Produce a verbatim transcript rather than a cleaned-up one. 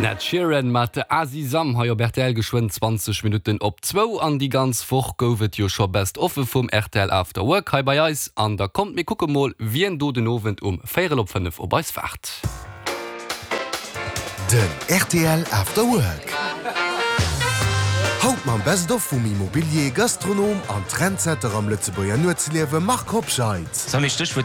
Net Sheeran mat de Asisam ha jo Bertel geschwind zwanzig Minuten op zwei an die ganz Woch goufet jo scho best offe vum R T L After Work hai bei Eis an da kommt mir gucke mal wien du den Owen um vier op fünf obeisfahrt. Den R T L After Work. Haut man best of vum Immobilier, Gastronom an Trendsetter am Lützeburger Nutzliewe Mark Kopscheid.